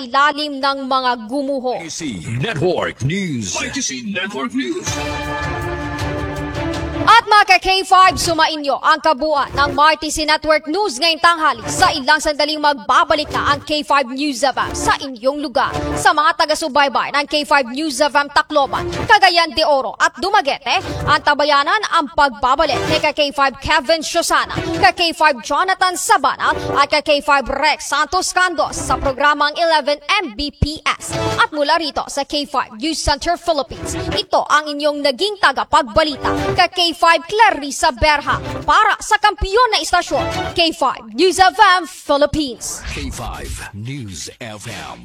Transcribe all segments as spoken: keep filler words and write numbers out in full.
ilalim ng mga gumuho. Y C Network News. Y C Network News. At mga ka-K five, sumainyo ang kabuuan ng M R T C Network News ngayong tanghali. Sa ilang sandaling magbabalik na ang K five News F M sa inyong lugar. Sa mga taga-subaybay ng K five News F M Tacloban, Cagayan de Oro at Dumaguete, ang tabayanan ang pagbabalik ni ka-K five Kevin Shosana, ka-K five Jonathan Sabana at ka-K five Rex Santos Candos sa programang eleven M B P S. At mula rito sa K five News Center Philippines, ito ang inyong naging tagapagbalita, ka-K five Clarissa Berha para sa kampiyon na istasyon, K five News F M Philippines. K five News F M.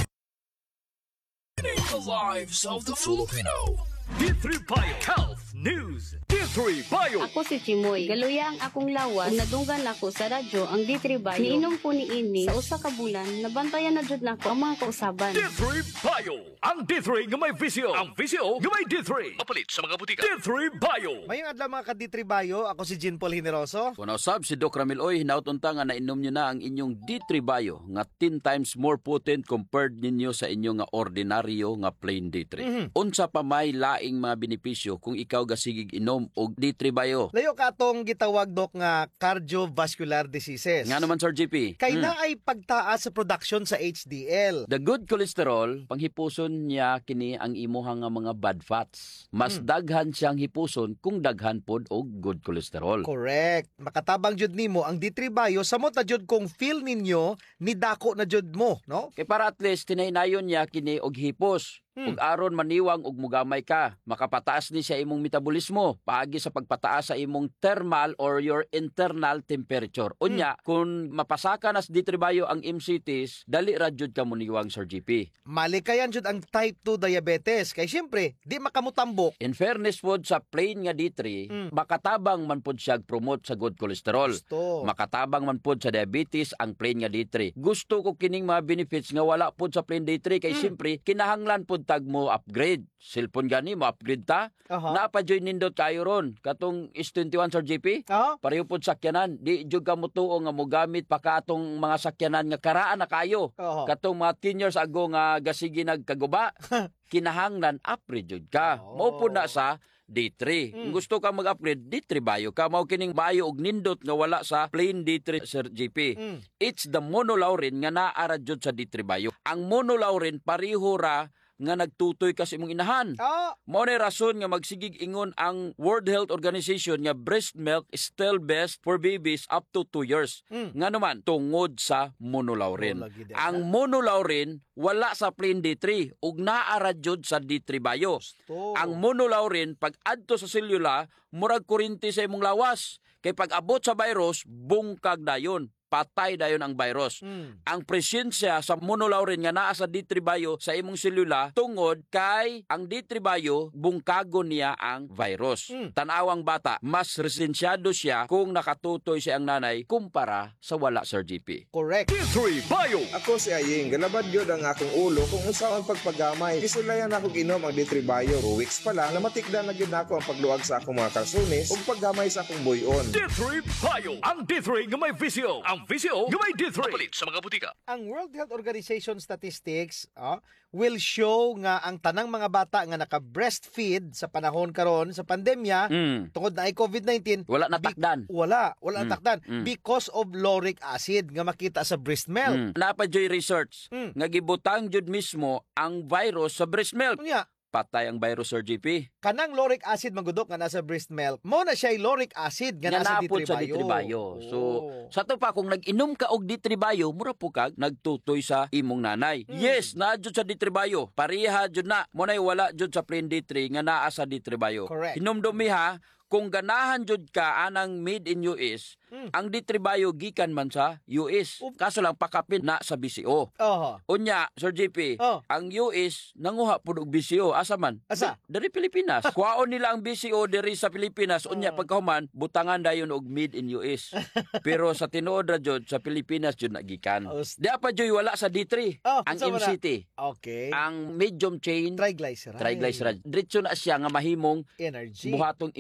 The lives of the Filipino. D three Bio Health News. D three Bio. Ako si Chimoy. Galuya ang akong lawas. Kung nadunggan ako sa radyo ang D three Bio. Niinom ko ni ini sa usa ka bulan. Nabantayan na jud nako ang mga kausaban. D three Bio. Ang D three nga may visyo. Ang visyo nga may D three. Mapalit sa mga butika. D three Bio. Mayong adlaw mga ka-D three Bio, ako si Jean Paul Generoso. Kung nausab si Doc Ramil Oy, hinautunta nga nainom nyo na ang inyong D three Bio nga ten times more potent compared ninyo sa inyo nga ordinaryo nga plain D three. Mhm. Unsa pa may laing mga benepisyo kung ikaw gasigig inom og D three Bio? Layo ka atong gitawag dok nga cardiovascular diseases. Nga naman Sir G P. Kay Hmm. na ay pagtaas sa production sa H D L. The good cholesterol, panghipuson niya kini ang imuhang nga mga bad fats. Mas Hmm. daghan siyang hipuson kung daghan pod og good cholesterol. Correct. Makatabang jud nimo ang D three Bio samot na jud kung feel ninyo ni dako na jud mo, no? Kay para at least tinaynayon niya kini og hipos. Hmm. Ug aron maniwang og mugamay ka, makapataas ni sa imong metabolismo paagi sa pagpataas sa imong thermal or your internal temperature. Unya, kung mapasaka nas D three Bio ang M C Ts, dali ra jud ka muniwang Sir G P. Malikayan jud ang type two diabetes kay syempre di makamutambok. In fairness pod sa plain nga D three, Hmm. makatabang man pod siya promote sa good cholesterol. Gusto. Makatabang man pod sa diabetes ang plain nga D three. Gusto ko kining mga benefits nga wala pod sa plain D three kay Mm. siyempre kinahanglan pod tag mo upgrade. Cellphone gani mo upgrade ta. Aha. Napa joy nindot kayo ron. Katong S twenty-one Sir G P. Ah, Pareho pod sakyanan. Di jud ka mutuo nga mogamit pa ka atong mga sakyanan nga karaan na kayo. aha. Katong mga ten years ago nga gasigi nagkaguba. Kinahanglan upgrade jud ka. Oo. Mao po na sa D three. Mm. Kung gusto ka mag-upgrade, D three Bio ka. Mao kining Bio og nindot nga wala sa plain D three Sir G P. Mm. It's the monolaurin nga naara jud sa D three Bio. Ang monolaurin pareho ra nga nagtutoy ka sa imong inahan. Ah, Mao na rason nga magsigig ingon ang World Health Organization nga breast milk is still best for babies up to two years. Mm. Nga naman tungod sa monolaurin. Oh, lagi di Ang ana. monolaurin wala sa plain D three ug naara jud sa D three Bio. Gusto. Ang monolaurin pag adto sa selula murag kuryente sa imong lawas. Kay pag abot sa virus bungkag dayon. Patay dayon ang virus. Mm. Ang presensya sa monolaurin nga naa sa D three Bio sa imong selula tungod kay ang D three Bio bungkago niya ang virus. Mm. Tanawang bata, mas resensyado siya kung nakatutoy siya ang nanay kumpara sa wala Sir G P. Correct. D three Bio. Ako si Aying, galabad yun ang akong ulo kung usaon pagpagamay. Kisulayan ako inom ang D three Bio. Two weeks pa lang, namatikdan na yun ako ang pagluwag sa akong mga kalsunis ug paggamay sa akong buyon. D three Bio. Ang D three nga may visyo. Ang visyo nga may D three. Mapalit sa mga butika. Ang World Health Organization statistics ah, will show nga ang tanang mga bata nga naka-breastfeed sa panahon karon sa pandemya Mm. tungod na ay COVID nineteen, Wala natakdan. wala, wala Mm, takdan mm. because of lauric acid nga makita sa breast milk. Mm. Napa joy research Mm. nga gibutang jud mismo ang virus sa breast milk. Unya, Patay ang virus Sir G P. kanang lauric acid magudok nga nasa breast milk, mo na siya lauric acid nga Nga nasa D napod three sa D Bio. three Bio. So, Oh. sa to pa, kung nag-inom ka og D three Bio, mura po kag nagtutoy sa imong nanay. Mm. Yes, na jud sa D three Bio. Pareha jud na. Munay wala jud sa plain D three nga naa sa D three Bio. Correct. Hinumdumi ha, kung ganahan jud ka anang made in U S, Mm. ang D three Bio gikan man sa U S. Oop. Kaso lang pakapin na sa B C O. Oho. Unya, Sir G P, Oh. ang U S nanguha pud og B C O asa man? Asa? Di- Dari Pilipinas. Kuhaon nila ang B C O diri sa Pilipinas. Unya Oh. pagkahuman butangan dayon og made in U S. Pero sa tinuod ra jud sa Pilipinas jud nagikan. Oh, s- Di pa jud wala sa D three. Oh, ang unsa man na? M C T, Okay. ang medium chain Triglyceride. triglyceride. Diretso na siya nga mahimong Energy. buhatong energy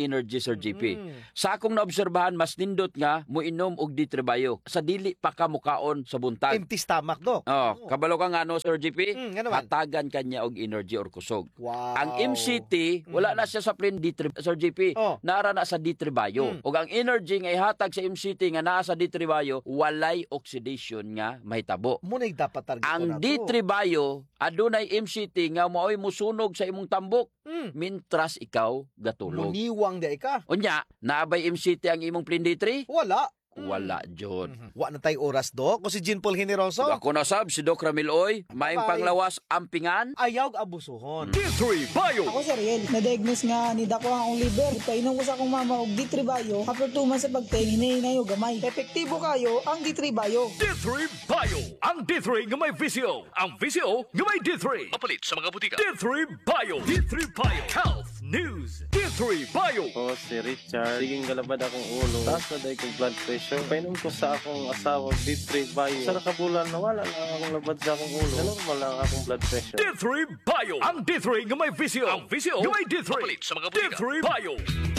Sir G P. Mm. Sa akong naobserbahan, mas nindot nga muinom og D three bio. Sa dili pa ka mukaon sa buntag. Empty stomach, Dok. Oh, kabalo ka nga no, Sir G P, Mm, nga naman. hatagan kanya og energy or kusog. Wow. Ang M C T, wala na siya sa plain D three, Sir G P. Oh. Nara na sa D three bio. Mm. Ug ang energy nga ihatag sa M C T nga naa sa D three bio, walay oxidation nga mahitabo. Muna'y dapat target Ang D three bio, adunay M C T nga maoy musunog sa imong tambok Mm. mintras ikaw gatulog. Muniwang di ka. Unya, naabay M C T ang imong plain D three? Wala. Wala, Jod. Mhm. Wa na tay oras, Dok. O si Jean Paul Generoso, Ako na sab, si Doc Ramil Oy, may Bye. panglawas ampingan. ayaw abusuhon. D three bio. Ako si Ariel, na-diagnose nga ni dako ang liver. Painom ko sa akong mama og D three bio. After two months sa pagtingin, hinahinay o gamay. Epektibo kayo ang D three bio. D three bio. Ang D three nga may visyo. Ang visyo nga may D three. Mapalit sa mga butika. D three bio. D three bio. Health News. D three bio. Ako si Richard. Siging galabad akong ulo. Taas na dahil kong blood pressure. Painom ko sa akong asawa D three bio. Sa nakabulan, nawala lang akong labad sa akong ulo. Na normal lang akong blood pressure. D three bio. Ang D three nga may visyo. Ang visyo nga may D three. Mapalit sa mga butika. D three bio.